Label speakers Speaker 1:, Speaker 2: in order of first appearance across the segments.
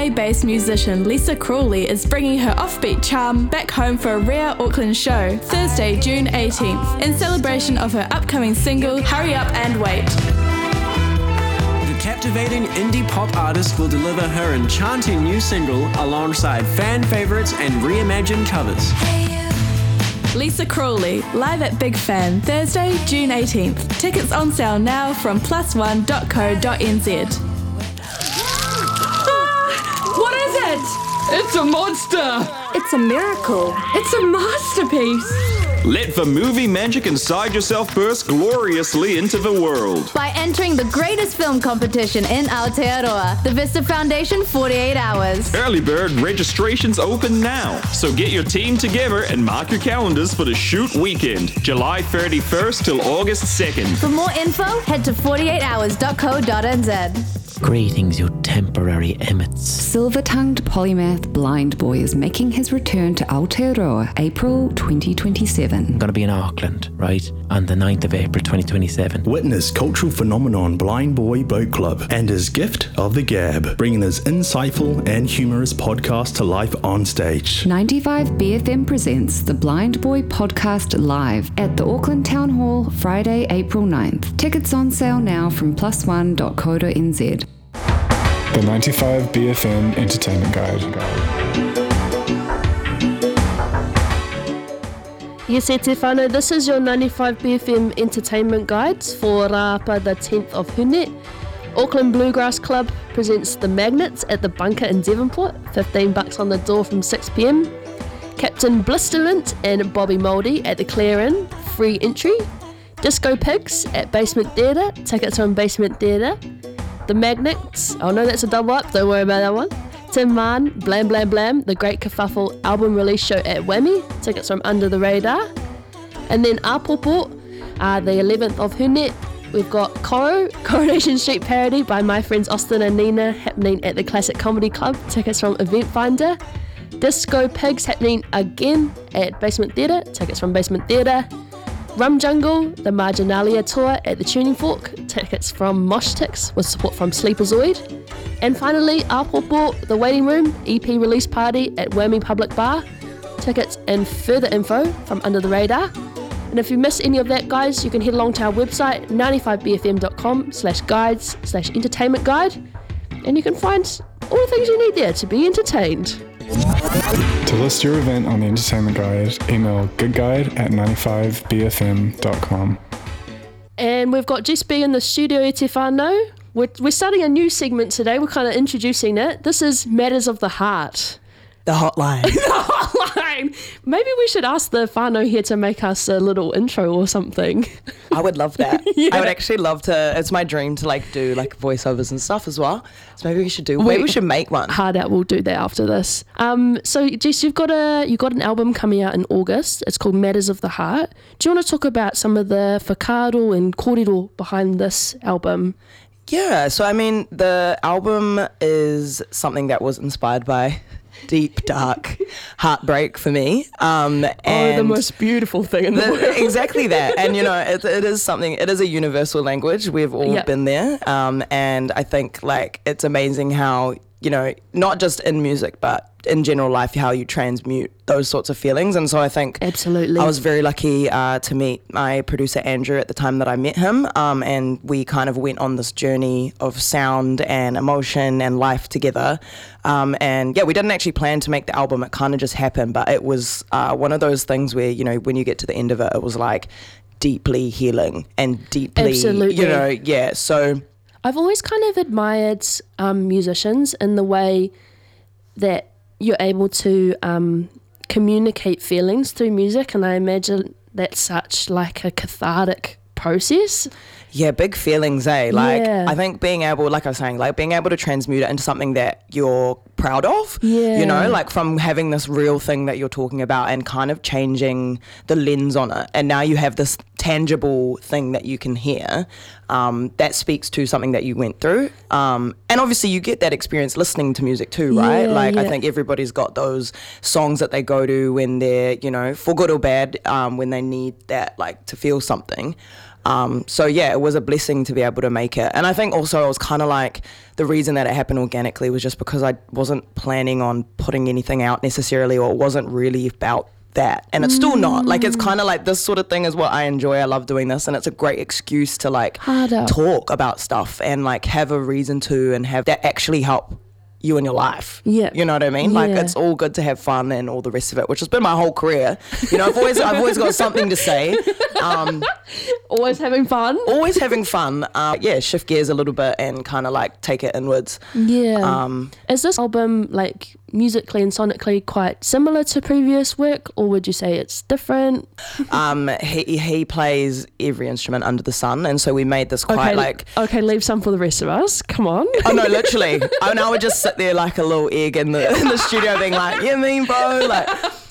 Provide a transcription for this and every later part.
Speaker 1: LA-based musician Lisa Crawley is bringing her offbeat charm back home for a rare Auckland show, Thursday, June 18th, in celebration of her upcoming single, Hurry Up and Wait.
Speaker 2: The captivating indie pop artist will deliver her enchanting new single alongside fan favorites and reimagined covers.
Speaker 1: Lisa Crawley, live at Big Fan, Thursday, June 18th. Tickets on sale now from plus1.co.nz.
Speaker 3: What is it?
Speaker 4: It's a monster!
Speaker 3: It's a miracle. It's a masterpiece.
Speaker 4: Let the movie magic inside yourself burst gloriously into the world.
Speaker 5: By entering the greatest film competition in Aotearoa, the Vista Foundation 48 Hours.
Speaker 4: Early bird registration's open now, so get your team together and mark your calendars for the shoot weekend, July 31st till August 2nd.
Speaker 5: For more info, head to 48hours.co.nz.
Speaker 6: Greetings, you temporary emmets.
Speaker 7: Silver-tongued polymath Blind Boy is making his return to Aotearoa, April 2027.
Speaker 6: I'm going to be in Auckland, right, on the 9th of April 2027.
Speaker 8: Witness cultural phenomenon Blind Boy Boat Club and his gift of the gab, bringing his insightful and humorous podcast to life on stage.
Speaker 7: 95BFM presents the Blind Boy Podcast live at the Auckland Town Hall, Friday, April 9th. Tickets on sale now from plus1.co.nz.
Speaker 9: The 95BFM Entertainment Guide.
Speaker 3: Yes, e te whānau, this is your 95BFM Entertainment Guides for Rāpa the 10th of Hune. Auckland Bluegrass Club presents The Magnets at the Bunker in Devonport, $15 on the door from 6pm. Captain Blisterlint and Bobby Mouldy at the Clarion, free entry. Disco Pigs at Basement Theatre, tickets from Basement Theatre. The Magnets, oh no, that's a double up, don't worry about that one. Tim Mann, Blam Blam Blam, the Great Kerfuffle album release show at Whammy, tickets from Under the Radar. And then Apopo, the 11th of Hune, we've got Coronation Street Parody by my friends Austin and Nina, happening at the Classic Comedy Club, tickets from Event Finder. Disco Pigs happening again at Basement Theatre, tickets from Basement Theatre. Rum Jungle, the Marginalia tour at the Tuning Fork, tickets from Mosh Tix with support from Sleeperzoid. And finally, Apopo, the Waiting Room, EP release party at Whammy Public Bar, tickets and further info from Under the Radar. And if you miss any of that, guys, you can head along to our website, 95bfm.com/guides/entertainment guide, and you can find all the things you need there to be entertained.
Speaker 9: To list your event on the Entertainment Guide, email goodguide@95bfm.com.
Speaker 3: And we've got Jess B in the studio, e te whānau. We're starting a new segment today. We're kind of introducing it. This is Matters of the Heart.
Speaker 10: The hotline.
Speaker 3: The hotline. Maybe we should ask the whānau here to make us a little intro or something.
Speaker 10: I would love that.
Speaker 3: Yeah.
Speaker 10: I would actually love to. It's my dream to do voiceovers and stuff as well. So maybe we should make one.
Speaker 3: Hard out. We'll do that after this. So Jess, you got an album coming out in August. It's called Matters of the Heart. Do you want to talk about some of the whakaaro and kōrero behind this album?
Speaker 10: Yeah. So I mean, the album is something that was inspired by deep, dark heartbreak for me. And
Speaker 3: the most beautiful thing in the world.
Speaker 10: Exactly that. And, it is something, it is a universal language. We've all been there. And I think, it's amazing how, not just in music, but in general life, how you transmute those sorts of feelings. And so I think
Speaker 3: absolutely,
Speaker 10: I was very lucky to meet my producer Andrew at the time that I met him, and we kind of went on this journey of sound and emotion and life together. And we didn't actually plan to make the album. It kind of just happened, but it was one of those things where, when you get to the end of it, it was deeply healing and deeply,
Speaker 3: absolutely.
Speaker 10: So
Speaker 3: I've always kind of admired musicians in the way that you're able to communicate feelings through music, and I imagine that's such a cathartic process.
Speaker 10: Yeah, big feelings, eh? I think being able, like I was saying, being able to transmute it into something that you're proud of, from having this real thing that you're talking about and kind of changing the lens on it. And now you have this tangible thing that you can hear that speaks to something that you went through. And obviously you get that experience listening to music too, right? I think everybody's got those songs that they go to when they're, for good or bad, when they need that, to feel something. So yeah, it was a blessing to be able to make it. And I think also it was kind of like the reason that it happened organically was just because I wasn't planning on putting anything out necessarily, or it wasn't really about that. And it's still not. Like, it's kind of like this sort of thing is what I enjoy. I love doing this, and it's a great excuse to like talk about stuff and like have a reason to, and have that actually help you in your life.
Speaker 3: Yeah.
Speaker 10: You know what I mean?
Speaker 3: Yeah.
Speaker 10: Like, it's all good to have fun and all the rest of it, which has been my whole career. You know, I've always got something to say.
Speaker 3: Always having fun.
Speaker 10: Always having fun. Yeah, shift gears a little bit and kind of like take it inwards.
Speaker 3: Yeah. Is this album like musically and sonically quite similar to previous work, or would you say it's different?
Speaker 10: He plays every instrument under the sun, and so we made this quite
Speaker 3: okay, leave some for the rest of us. Come on.
Speaker 10: Oh no, literally. I would just sit there like a little egg in the studio, being like, "Yeah, mean, bro." Like,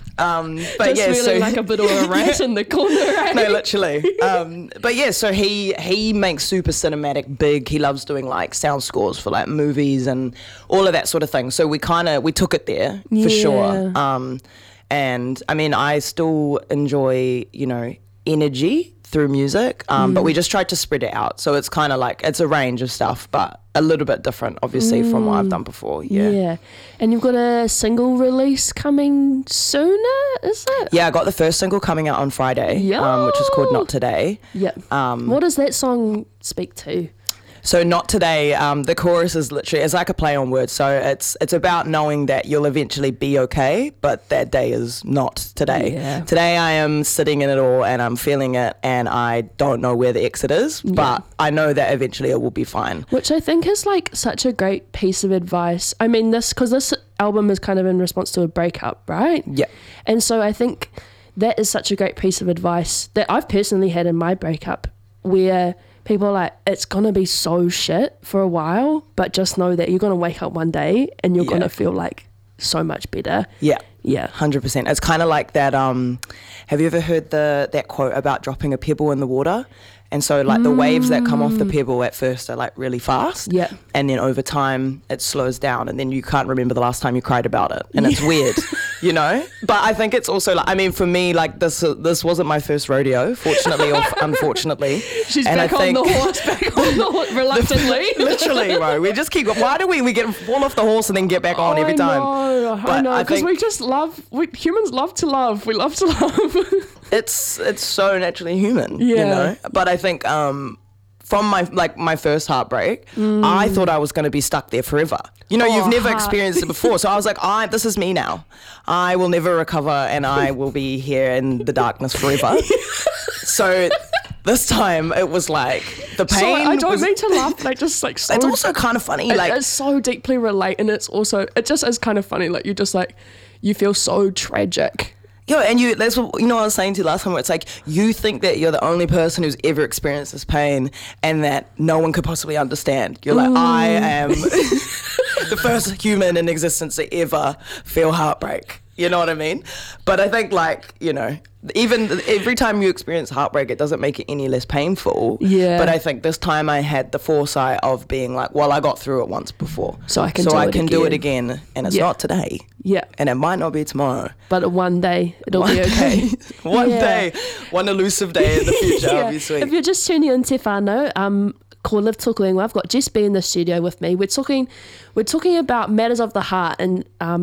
Speaker 10: but
Speaker 3: just
Speaker 10: yeah,
Speaker 3: feeling like a bit of a rat in the corner. Right?
Speaker 10: No, literally. But yeah, so he makes super cinematic, big. He loves doing like sound scores for like movies and all of that sort of thing. So we took it there for sure. And I mean, I still enjoy, you know, energy through music, but we just tried to spread it out. So it's kind of like, it's a range of stuff, but a little bit different, obviously, from what I've done before. Yeah.
Speaker 3: And you've got a single release coming sooner, is it?
Speaker 10: Yeah, I got the first single coming out on Friday, which is called Not Today.
Speaker 3: Yeah. What does that song speak to?
Speaker 10: So Not Today, the chorus is literally, it's like a play on words. So it's about knowing that you'll eventually be okay, but that day is not today.
Speaker 3: Yeah.
Speaker 10: Today I am sitting in it all and I'm feeling it, and I don't know where the exit is, but I know that eventually it will be fine.
Speaker 3: Which I think is like such a great piece of advice. I mean, because this album is kind of in response to a breakup, right?
Speaker 10: Yeah.
Speaker 3: And so I think that is such a great piece of advice that I've personally had in my breakup, where people are like, it's going to be so shit for a while, but just know that you're going to wake up one day and you're going to feel like so much better.
Speaker 10: Yeah.
Speaker 3: Yeah.
Speaker 10: 100%. It's kind of like that, have you ever heard that quote about dropping a pebble in the water? And so like the waves that come off the pebble at first are like really fast.
Speaker 3: Yeah.
Speaker 10: And then over time it slows down, and then you can't remember the last time you cried about it. And it's weird, you know? But I think it's also like, I mean, for me, like this wasn't my first rodeo, fortunately or unfortunately.
Speaker 3: She's back on the horse, reluctantly.
Speaker 10: Literally, bro. We just keep, why do we get fall off the horse and then get back on every time?
Speaker 3: I know, because we just humans love to love. We love to love.
Speaker 10: It's so naturally human, you know? But I think from my first heartbreak, I thought I was going to be stuck there forever. You know, you've never experienced it before. So I was like, this is me now. I will never recover, and I will be here in the darkness forever. So this time it was like the pain.
Speaker 3: So I don't mean to laugh, but just like so.
Speaker 10: It's also kind of funny. Like,
Speaker 3: it's so deeply relate, and it just is kind of funny. Like you just like, you feel so tragic.
Speaker 10: Yeah, and that's what, you know what I was saying to you last time, where it's like you think that you're the only person who's ever experienced this pain and that no one could possibly understand. You're like, I am the first human in existence to ever feel heartbreak. You know what I mean? But I think, like, you know, even every time you experience heartbreak, it doesn't make it any less painful.
Speaker 3: Yeah.
Speaker 10: But I think this time I had the foresight of being like, well, I got through it once before.
Speaker 3: So I can
Speaker 10: do it again. And it's not today.
Speaker 3: Yeah.
Speaker 10: And it might not be tomorrow.
Speaker 3: But one day it'll be okay.
Speaker 10: One day. One elusive day in the future. It'll be sweet.
Speaker 3: If you're just tuning in, Te Whānau, Ko Live Tuku Ingoa, I've got Jess B in the studio with me. We're talking about matters of the heart, and